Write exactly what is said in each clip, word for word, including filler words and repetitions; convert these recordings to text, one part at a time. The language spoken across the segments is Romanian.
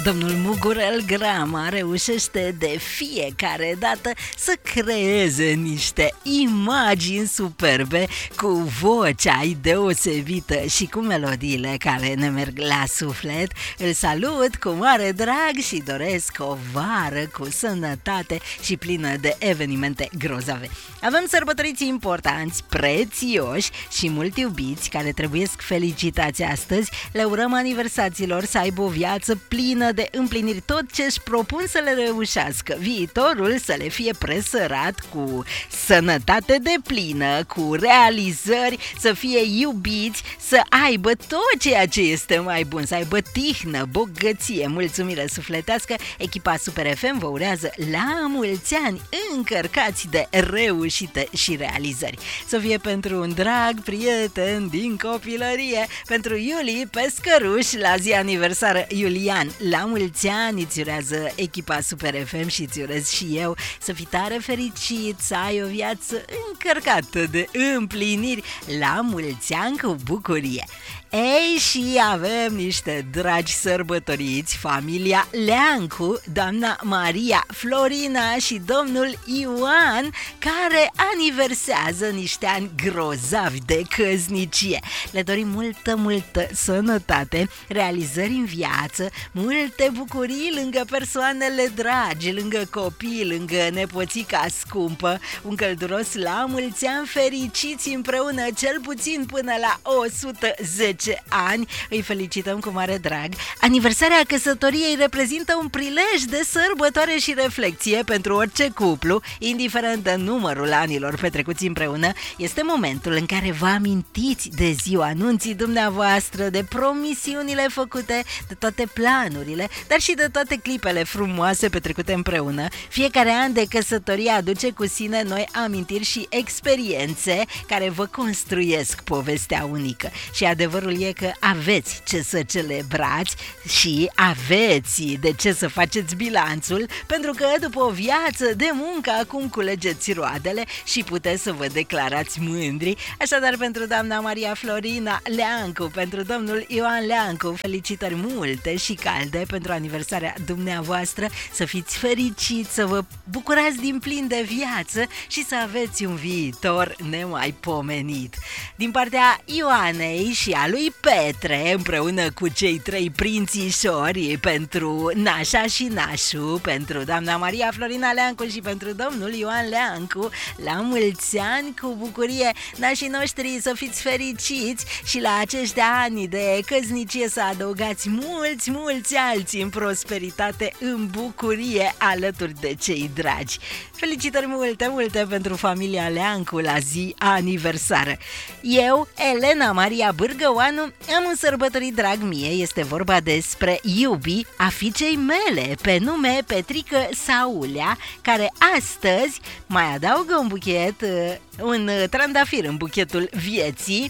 Domnul Mugurel Grama reușește de fiecare dată să creeze niște imagini superbe cu vocea deosebită și cu melodiile care ne merg la suflet. Îl salut cu mare drag și doresc o vară cu sănătate și plină de evenimente grozave. Avem sărbătoriți importanți, prețioși și mult iubiți care trebuiesc felicitați astăzi. Le urăm aniversaților să aibă o viață plină de împliniri, tot ce își propun să le reușească. Viitorul să le fie presărat cu sănătate deplină, cu realizări, să fie iubiți, să aibă tot ceea ce este mai bun, să aibă tihnă, bogăție, mulțumire sufletească. Echipa Super F M vă urează la mulți ani încărcați de reușite și realizări. Să fie pentru un drag prieten din copilărie, pentru Iulie Pescăruș la zi aniversară. Iulian, la mulți ani îți urează echipa Super F M și îți urez și eu să fii tare fericit, să ai o viață încărcată de împliniri, la mulți ani cu bucurie. Ei, și avem niște dragi sărbătoriți, familia Leancu, doamna Maria, Florina și domnul Ioan, care aniversează niște ani grozavi de căsnicie. Le dorim multă, multă sănătate, realizări în viață, multe bucurii lângă persoanele dragi, lângă copii, lângă nepoțica scumpă, un călduros la mulți ani fericiți împreună, cel puțin până la o sută zece ani. Îi felicităm cu mare drag. Aniversarea căsătoriei reprezintă un prilej de sărbătoare și reflexie pentru orice cuplu, indiferent de numărul anilor petrecuți împreună. Este momentul în care vă amintiți de ziua anunții dumneavoastră, de promisiunile făcute, de toate planurile, dar și de toate clipele frumoase petrecute împreună. Fiecare an de căsătorie aduce cu sine noi amintiri și experiențe care vă construiesc povestea unică. Și adevărul e că aveți ce să celebrați și aveți de ce să faceți bilanțul, pentru că după o viață de muncă acum culegeți roadele și puteți să vă declarați mândri. Așadar, pentru doamna Maria Florina Leancu, pentru domnul Ioan Leancu, felicitări multe și calde pentru aniversarea dumneavoastră, să fiți fericiți, să vă bucurați din plin de viață și să aveți un viitor nemaipomenit. Din partea Ioanei și a lui Petre, împreună cu cei trei prințișori, pentru Nașa și Nașu, pentru doamna Maria Florina Leancu și pentru domnul Ioan Leancu, la mulți ani cu bucurie, nașii noștri, să fiți fericiți și la acești ani de căsnicie să adăugați mulți, mulți alții în prosperitate, în bucurie, alături de cei dragi. Felicitări multe, multe pentru familia Leancu la zi aniversară. Eu, Elena Maria Bârgăoanu, am un sărbătorit drag mie. Este vorba despre iubii a fiicei mele, pe nume Petrică Saulea, care astăzi mai adaugă un buchet, un trandafir în buchetul vieții.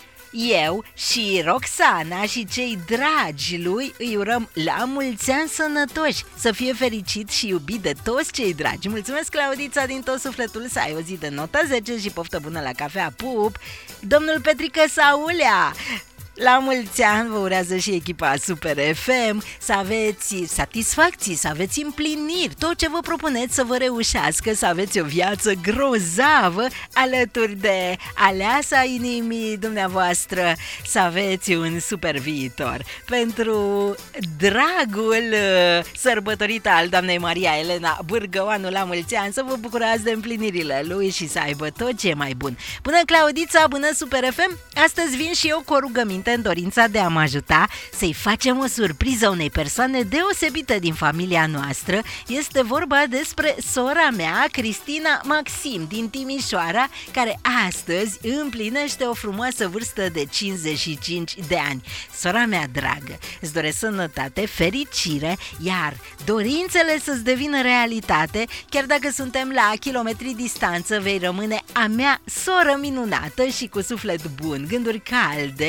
Eu și Roxana și cei dragi lui îi urăm la mulți ani sănătoși, să fie fericit și iubit de toți cei dragi. Mulțumesc, Claudița, din tot sufletul, să ai o zi de nota zece și poftă bună la cafea, pup! Domnul Petrică Saulea, la mulți ani vă urează și echipa Super F M, să aveți satisfacții, să aveți împliniri, tot ce vă propuneți să vă reușească, să aveți o viață grozavă alături de aleasa inimii dumneavoastră, să aveți un super viitor. Pentru dragul sărbătorit al doamnei Maria Elena Bârgăoanu, la mulți ani, să vă bucurați de împlinirile lui și să aibă tot ce e mai bun. Bună, Claudița, bună, Super F M! Astăzi vin și eu cu o rugăminte în dorința de a mă ajuta să-i facem o surpriză unei persoane deosebite din familia noastră. Este vorba despre sora mea, Cristina Maxim, din Timișoara, care astăzi împlinește o frumoasă vârstă de cincizeci și cinci de ani. Sora mea dragă, îți doresc sănătate, fericire, iar dorințele să-ți devină realitate. Chiar dacă suntem la kilometri distanță, vei rămâne a mea soră minunată și cu suflet bun, gânduri calde îți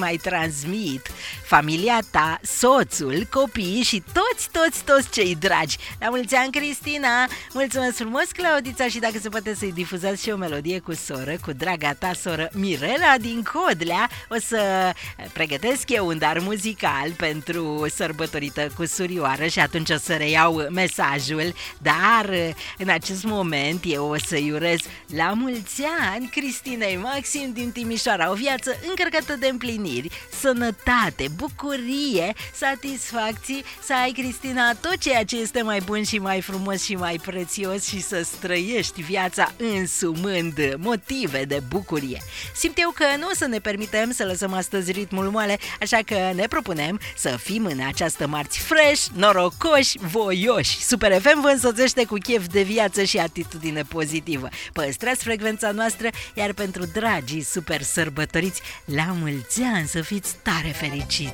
mai transmit familia ta, soțul, copiii și toți, toți, toți cei dragi. La mulți ani, Cristina! Mulțumesc frumos, Claudița, și dacă se poate să-i difuzați și o melodie cu soră, cu draga ta soră Mirela din Codlea. O să pregătesc eu un dar muzical pentru sărbătorită cu surioară și atunci o să reiau mesajul, dar în acest moment eu o să-i urez la mulți ani Cristinei Maxim din Timișoara, o viață încărcată de împliniri, sănătate, bucurie, satisfacții, să ai, Cristina, tot ceea ce este mai bun și mai frumos și mai prețios și să străiești viața însumând motive de bucurie. Simt eu că nu o să ne permitem să lăsăm astăzi ritmul moale, așa că ne propunem să fim în această marți fresh, norocoși, voioși. Super F M vă însoțește cu chef de viață și atitudine pozitivă. Păstrați frecvența noastră, iar pentru dragii super sărbătoriți, la mulți ani, să fiți tare fericiți!